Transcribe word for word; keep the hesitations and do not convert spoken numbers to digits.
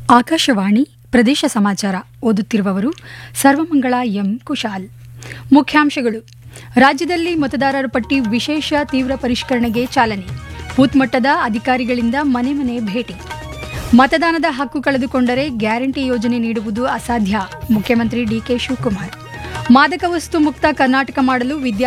ಆಕಾಶವಾಣಿ ಪ್ರದೇಶ ಸಮಾಚಾರ ಓದುತ್ತಿರುವವರು ಸರ್ವಮಂಗಳ ಎಂ ಕುಶಾಲ್. ಮುಖ್ಯಾಂಶಗಳು: ರಾಜ್ಯದಲ್ಲಿ ಮತದಾರರ ಪಟ್ಟಿ ವಿಶೇಷ ತೀವ್ರ ಪರಿಷ್ಕರಣೆಗೆ ಚಾಲನೆ. ಬೂತ್ ಮಟ್ಟದ ಅಧಿಕಾರಿಗಳಿಂದ ಮನೆ ಮನೆ ಭೇಟಿ. ಮತದಾನದ ಹಕ್ಕು ಕಳೆದುಕೊಂಡರೆ ಗ್ಯಾರಂಟಿ ಯೋಜನೆ ನೀಡುವುದು ಅಸಾಧ್ಯ. ಮುಖ್ಯಮಂತ್ರಿ ಡಿಕೆ ಶಿವಕುಮಾರ್. ಮಾದಕ ವಸ್ತು ಮುಕ್ತ ಕರ್ನಾಟಕ ಮಾಡಲು ವಿದ್ಯಾ